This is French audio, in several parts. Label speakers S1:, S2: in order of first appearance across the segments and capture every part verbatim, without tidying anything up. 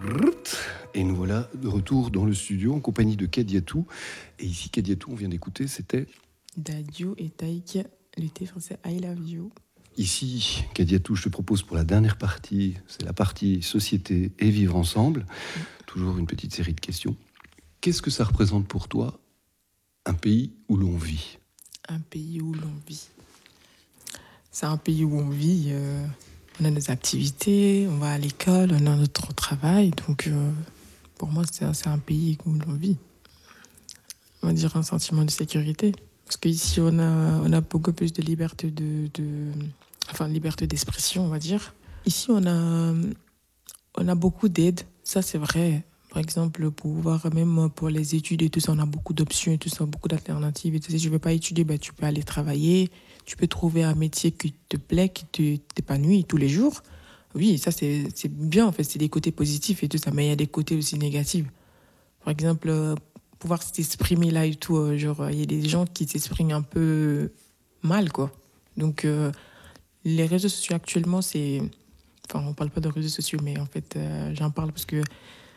S1: Et nous voilà de retour dans le studio en compagnie de Kadiatou. Et ici, Kadiatou, on vient d'écouter, c'était
S2: Dadju et Taïk, l'été français I Love You.
S1: Ici, Kadiatou, je te propose pour la dernière partie, c'est la partie société et vivre ensemble. Mmh. Toujours une petite série de questions. Qu'est-ce que ça représente pour toi, un pays où l'on vit ?
S2: Un pays où l'on vit. C'est un pays où on vit, euh, on a nos activités, on va à l'école, on a notre travail. Donc, euh, pour moi, c'est, c'est un pays où l'on vit. On va dire un sentiment de sécurité. Parce qu'ici, on a, on a beaucoup plus de liberté de, de, enfin, liberté d'expression, on va dire. Ici, on a, on a beaucoup d'aide. Ça, c'est vrai. Par exemple, pour pouvoir, même pour les études et tout ça, on a beaucoup d'options et tout ça, beaucoup d'alternatives. Et tout ça. Si tu ne veux pas étudier, ben, tu peux aller travailler. Tu peux trouver un métier qui te plaît, qui te, t'épanouit tous les jours. Oui, ça, c'est, c'est bien, en fait. C'est des côtés positifs et tout ça. Mais il y a des côtés aussi négatifs. Par exemple, euh, pouvoir s'exprimer là et tout, euh, genre, il y a des gens qui s'expriment un peu mal, quoi. Donc, euh, les réseaux sociaux actuellement, c'est... Enfin, on ne parle pas de réseaux sociaux, mais en fait, euh, j'en parle parce que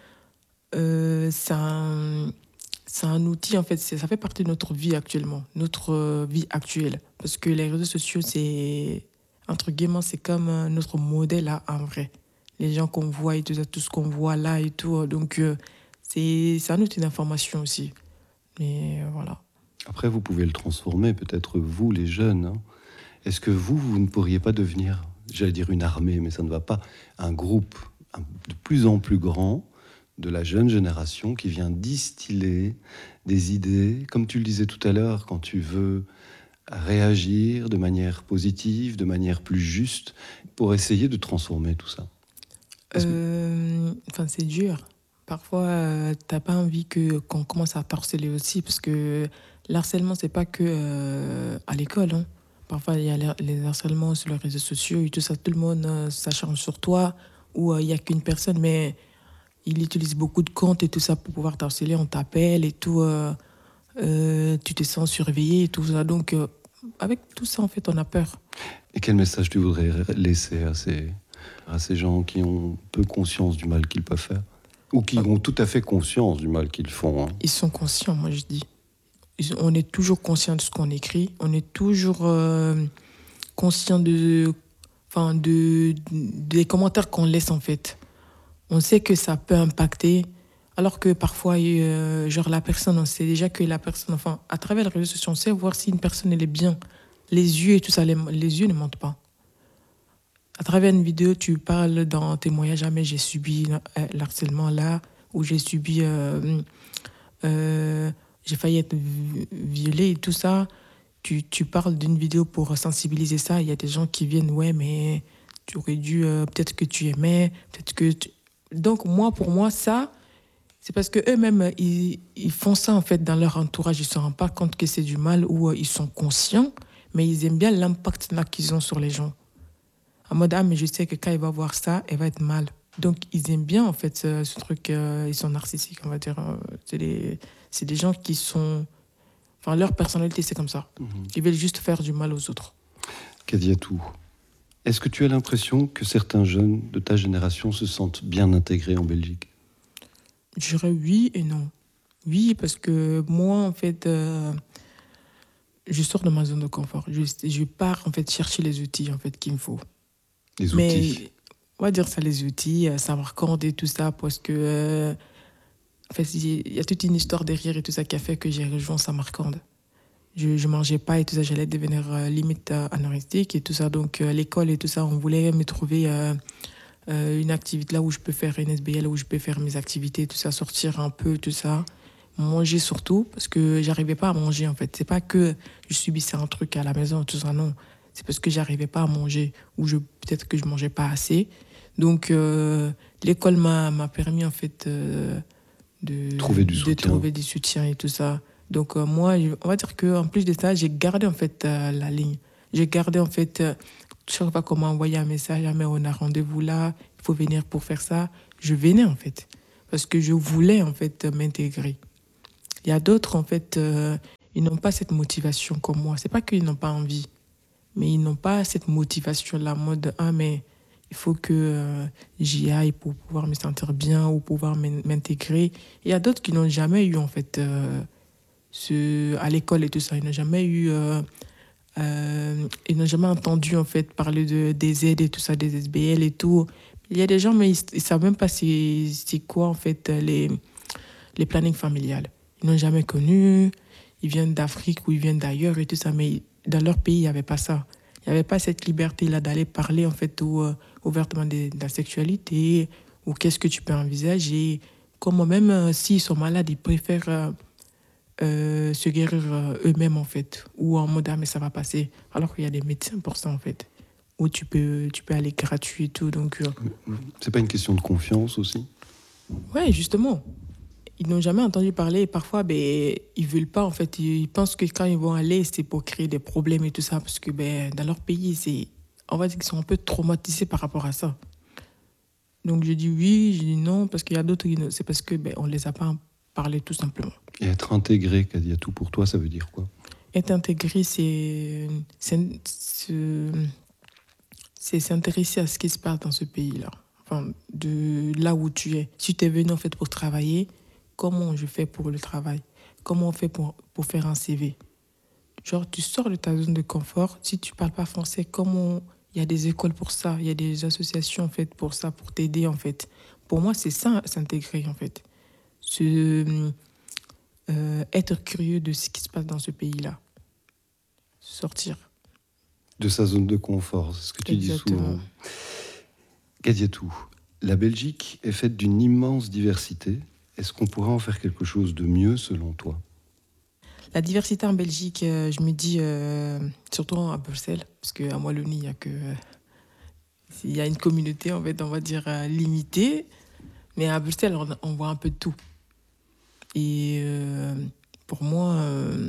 S2: euh, c'est, un, c'est un outil, en fait, c'est, ça fait partie de notre vie actuellement, notre euh, vie actuelle. Parce que les réseaux sociaux, c'est, entre guillemets, c'est comme euh, notre modèle, là, en vrai. Les gens qu'on voit et tout ça, tout ce qu'on voit là et tout. Donc, euh, c'est, c'est un outil d'information aussi. Mais euh, voilà.
S1: Après, vous pouvez le transformer, peut-être vous, les jeunes. Hein. Est-ce que vous, vous ne pourriez pas devenir, j'allais dire une armée, mais ça ne va pas, un groupe un, de plus en plus grand de la jeune génération qui vient distiller des idées, comme tu le disais tout à l'heure, quand tu veux réagir de manière positive, de manière plus juste, pour essayer de transformer tout ça.
S2: Euh, enfin, c'est dur. Parfois, euh, t'as pas envie que, qu'on commence à harceler aussi, parce que l'harcèlement, c'est pas que euh, à l'école. Hein. Parfois, il y a les, les harcèlements sur les réseaux sociaux et tout ça. Tout le monde euh, s'acharne sur toi, ou il euh, y a qu'une personne, mais il utilise beaucoup de comptes et tout ça pour pouvoir t'harceler. On t'appelle et tout. Euh, euh, tu te sens surveillé et tout ça. Donc, euh, avec tout ça, en fait, on a peur.
S1: Et quel message tu voudrais laisser à ces, à ces gens qui ont peu conscience du mal qu'ils peuvent faire ? Ou qui ont tout à fait conscience du mal qu'ils font. Hein.
S2: Ils sont conscients, moi je dis. On est toujours conscient de ce qu'on écrit. On est toujours euh, conscient de, enfin de, des commentaires qu'on laisse en fait. On sait que ça peut impacter. Alors que parfois, euh, genre la personne, on sait déjà que la personne, enfin, à travers les réseaux sociaux, on sait voir si une personne elle est bien. Les yeux et tout ça, les, les yeux ne mentent pas. À travers une vidéo, tu parles dans témoignage, jamais j'ai subi euh, l'harcèlement là, ou j'ai subi, euh, euh, j'ai failli être violée et tout ça. Tu, tu parles d'une vidéo pour sensibiliser ça. Il y a des gens qui viennent, ouais, mais tu aurais dû, euh, peut-être que tu aimais, peut-être que... Tu... Donc moi, pour moi, ça, c'est parce qu'eux-mêmes, ils, ils font ça en fait dans leur entourage. Ils ne se rendent pas compte que c'est du mal ou euh, ils sont conscients, mais ils aiment bien l'impact là qu'ils ont sur les gens. En mode, ah, mais je sais que quand il va voir ça, elle va être mal. Donc, ils aiment bien, en fait, ce, ce truc. Euh, ils sont narcissiques, on va dire. Euh, c'est, des, c'est des gens qui sont... Enfin, leur personnalité, c'est comme ça. Mmh. Ils veulent juste faire du mal aux autres.
S1: Kadiatou, est-ce que tu as l'impression que certains jeunes de ta génération se sentent bien intégrés en Belgique ?
S2: Je dirais oui et non. Oui, parce que moi, en fait, euh, je sors de ma zone de confort. Je, je pars, en fait, chercher les outils, en fait, qu'il me faut.
S1: Les outils.
S2: Mais, on va dire ça, les outils, euh, savoir coder tout ça, parce que, euh, en fait, il y a toute une histoire derrière et tout ça qui a fait que j'ai rejoint Samarcande. Je ne mangeais pas et tout ça, j'allais devenir euh, limite euh, anorexique et tout ça. Donc, euh, l'école et tout ça, on voulait me trouver euh, euh, une activité là où je peux faire une S B L, où je peux faire mes activités, tout ça, sortir un peu, tout ça. Manger surtout, parce que j'arrivais pas à manger, en fait. C'est pas que je subissais un truc à la maison, tout ça, non. C'est parce que j'arrivais pas à manger, ou je, peut-être que je mangeais pas assez. Donc, euh, l'école m'a, m'a permis, en fait, euh, de,
S1: trouver du
S2: de
S1: soutien.
S2: trouver du soutien et tout ça. Donc, euh, moi, on va dire qu'en plus de ça, j'ai gardé, en fait, euh, la ligne. J'ai gardé, en fait, euh, chaque fois qu'on m'a envoyé un message, ah, mais on a rendez-vous là, il faut venir pour faire ça. Je venais, en fait, parce que je voulais, en fait, m'intégrer. Il y a d'autres, en fait, euh, ils n'ont pas cette motivation comme moi. C'est pas qu'ils n'ont pas envie, mais ils n'ont pas cette motivation-là, mode, ah, mais il il faut que euh, j'y aille pour pouvoir me sentir bien ou pouvoir m'in- m'intégrer. Il y a d'autres qui n'ont jamais eu, en fait, euh, ce, à l'école et tout ça, ils n'ont jamais eu, euh, euh, ils n'ont jamais entendu, en fait, parler de, des aides et tout ça, des S B L et tout. Il y a des gens, mais ils ne savent même pas c'est c'est quoi, en fait, les, les plannings familiales. Ils n'ont jamais connu, ils viennent d'Afrique ou ils viennent d'ailleurs et tout ça, mais dans leur pays, il n'y avait pas ça. Il n'y avait pas cette liberté-là d'aller parler, en fait, ou, euh, ouvertement de, de la sexualité, ou qu'est-ce que tu peux envisager. Comme même euh, s'ils sont malades, ils préfèrent euh, euh, se guérir euh, eux-mêmes, en fait, ou en mode, ah, mais ça va passer. Alors qu'il y a des médecins pour ça, en fait, où tu peux, tu peux aller gratuit et tout. Donc, euh,
S1: C'est pas une question de confiance aussi?
S2: ouais, justement. Ils n'ont jamais entendu parler et parfois, ben, ils veulent pas, en fait. Ils pensent que quand ils vont aller, c'est pour créer des problèmes et tout ça, parce que ben, dans leur pays, c'est, on va dire qu'ils sont un peu traumatisés par rapport à ça. Donc je dis oui, je dis non, parce qu'il y a d'autres qui ne- c'est parce que ben, on les a pas parlé tout simplement.
S1: Et être intégré, Kadiatou, pour toi, ça veut dire quoi?
S2: Être intégré, c'est c'est c'est- c'est s'intéresser à ce qui se passe dans ce pays-là. Enfin, de là où tu es. Si tu es venu en fait pour travailler, comment je fais pour le travail? Comment on fait pour, pour faire un C V? Genre, tu sors de ta zone de confort. Si tu parles pas français, comment... Il y a des écoles pour ça, il y a des associations en fait pour ça, pour t'aider en fait. Pour moi, c'est ça, s'intégrer en fait. Se, euh, être curieux de ce qui se passe dans ce pays-là. Sortir.
S1: De sa zone de confort, c'est ce que tu dis
S2: Exactement.
S1: souvent. Kadiatou, la Belgique est faite d'une immense diversité. Est-ce qu'on pourrait en faire quelque chose de mieux selon toi?
S2: La diversité en Belgique, euh, je me dis, euh, surtout à Bruxelles, parce qu'à Wallonie, il y a que... euh, il y a une communauté, en fait, on va dire, euh, limitée. Mais à Bruxelles, on, on voit un peu de tout. Et euh, pour moi, euh,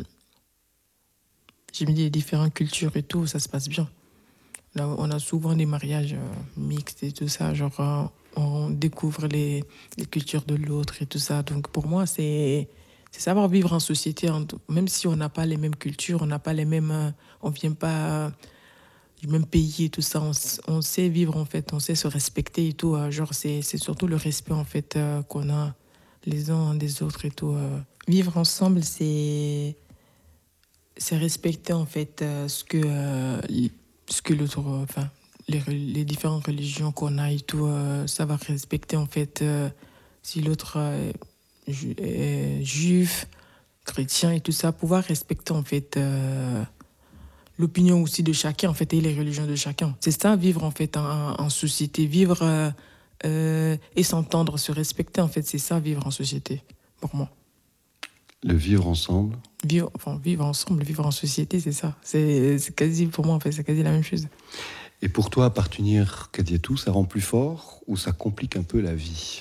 S2: je me dis, les différentes cultures et tout, ça se passe bien. Là, on a souvent des mariages euh, mixtes et tout ça, genre euh, on découvre les, les cultures de l'autre et tout ça. Donc pour moi, c'est c'est savoir vivre en société, en tout- même si on n'a pas les mêmes cultures, on n'a pas les mêmes, euh, on vient pas euh, du même pays et tout ça. On, s- on sait vivre en fait, on sait se respecter et tout. euh, genre c'est c'est surtout le respect en fait euh, qu'on a les uns des autres et tout. euh. Vivre ensemble, c'est c'est respecter en fait euh, ce que euh, l- ce que l'autre euh, enfin les, re- les différentes religions qu'on a et tout euh, savoir respecter en fait euh, si l'autre euh, ju- est juif chrétien et tout ça pouvoir respecter en fait euh, l'opinion aussi de chacun en fait et les religions de chacun, c'est ça vivre en fait en, en société, vivre euh, euh, et s'entendre, se respecter en fait, c'est ça vivre en société pour moi.
S1: Le vivre ensemble?
S2: Vivre, enfin, vivre ensemble, vivre en société, c'est ça. C'est c'est quasi, pour moi, en fait, c'est quasi la même chose.
S1: Et pour toi, appartenir, Kadiatou, ça rend plus fort ou ça complique un peu la vie?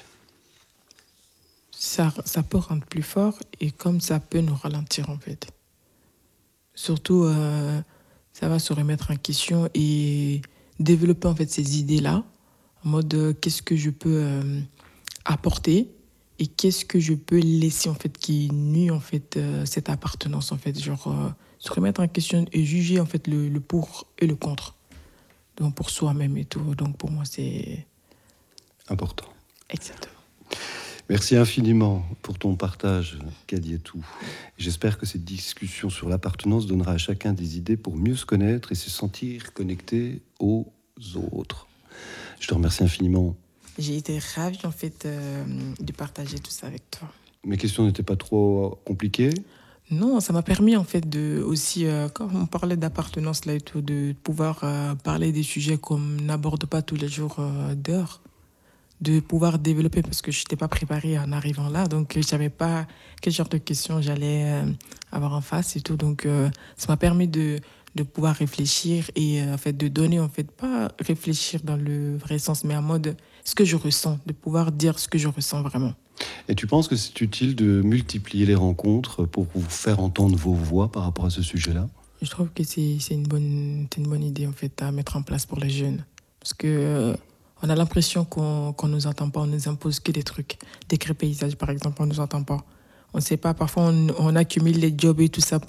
S2: Ça, ça peut rendre plus fort et comme ça peut nous ralentir, en fait. Surtout, euh, ça va se remettre en question et développer, en fait, ces idées-là, en mode, euh, qu'est-ce que je peux euh, apporter et qu'est-ce que je peux laisser, en fait, qui nuit, en fait, euh, cette appartenance, en fait. Genre, euh, se remettre en question et juger, en fait, le, le pour et le contre. Donc pour soi-même et tout. Donc pour moi, c'est
S1: Important.
S2: exactement.
S1: Merci infiniment pour ton partage, Kadiatou. J'espère que cette discussion sur l'appartenance donnera à chacun des idées pour mieux se connaître et se sentir connecté aux autres. Je te remercie infiniment.
S2: J'ai été ravie en fait euh, de partager tout ça avec toi.
S1: Mes questions n'étaient pas trop compliquées?
S2: Non, ça m'a permis en fait de aussi, euh, quand on parlait d'appartenance là et tout, de pouvoir euh, parler des sujets qu'on n'aborde pas tous les jours euh, dehors. De pouvoir développer parce que je n'étais pas préparée en arrivant là. Donc je ne savais pas quel genre de questions j'allais euh, avoir en face et tout. Donc euh, ça m'a permis de, de pouvoir réfléchir et euh, en fait de donner, en fait, pas réfléchir dans le vrai sens, mais en mode ce que je ressens, de pouvoir dire ce que je ressens vraiment.
S1: Et tu penses que c'est utile de multiplier les rencontres pour vous faire entendre vos voix par rapport à ce sujet-là?
S2: Je trouve que c'est c'est une bonne, c'est une bonne idée en fait à mettre en place pour les jeunes. Parce que euh, on a l'impression qu'on qu'on nous entend pas, on nous impose que des trucs. Décret paysage par exemple, on nous entend pas. On sait pas, parfois on, on accumule les jobs et tout ça